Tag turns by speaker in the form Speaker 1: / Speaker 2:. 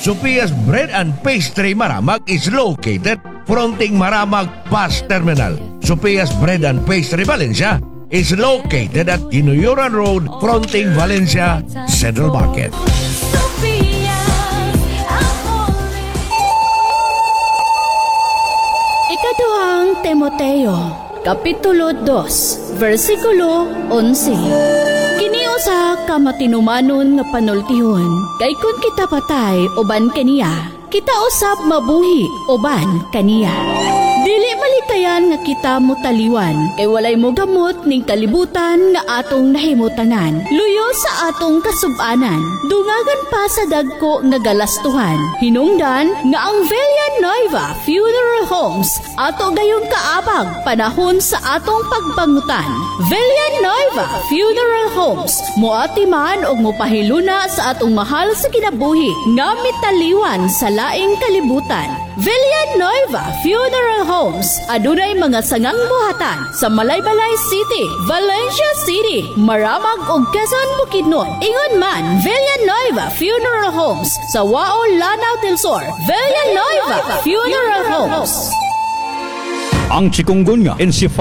Speaker 1: Sophia's Bread and Pastry Maramag is located fronting Maramag Bus Terminal. Sophia's Bread and Pastry Valencia is located at Ginuyuran Road fronting Valencia Central Market.
Speaker 2: Ikaduhang Timoteo, Kapitulo 2, versikulo 11. Kiniusa ka matinumanon nga panultihon, kay kun kita patay uban kaniya, kita usab mabuhi uban kaniya. Dili malikayan nga kita mo taliwan, kay walay mo gamot ning kalibutan nga atong nahimutanan. Luyo sa atong kasubanan, dungagan pa sa dagko nga galastuhan. Hinungdan nga ang Villanueva Funeral Homes ato gayong kaabag panahon sa atong pagbangutan. Villanueva Funeral Homes moati man og mopahiluna sa atong mahal sa kinabuhi nga mitaliwan sa laing kalibutan. Villanueva Funeral Homes adunay mga sangang buhatan sa Malaybalay City, Valencia City, Maramag ug Quezon, Bukidnon. Ingon man Villanueva Funeral Homes sa Wao, Lanao del Sur. Villanueva Funeral Homes.
Speaker 3: Ang chikungunya,